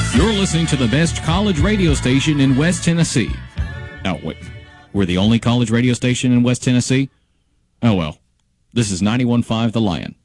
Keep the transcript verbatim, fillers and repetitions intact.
You're listening to the best college radio station in West Tennessee. Oh, wait. We're the only college radio station in West Tennessee? Oh, well. This is ninety-one point five The Lion.